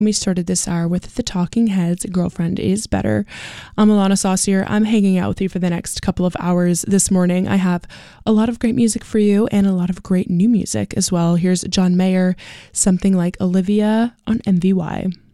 We started this hour with the Talking Heads, Girlfriend is Better. I'm Alana Saucier. I'm hanging out with you for the next couple of hours this morning. I have a lot of great music for you and a lot of great new music as well. Here's John Mayer, Something Like Olivia on MVY.